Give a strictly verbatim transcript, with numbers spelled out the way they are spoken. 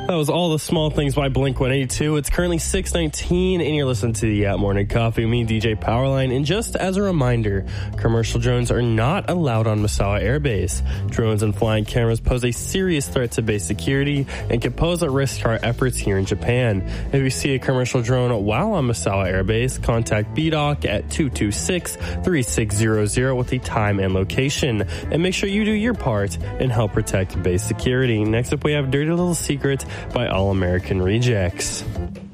That was All the Small Things by Blink one eighty-two. It's currently six nineteen, and you're listening to the uh, Morning Coffee with me, D J Powerline. And just as a reminder, commercial drones are not allowed on Misawa Air Base. Drones and flying cameras pose a serious threat to base security and can pose a risk to our efforts here in Japan. If you see a commercial drone while on Misawa Air Base, contact B D O C at two two six, three six zero zero with the time and location. And make sure you do your part and help protect base security. Next up, we have Dirty Little Secret by All American Rejects.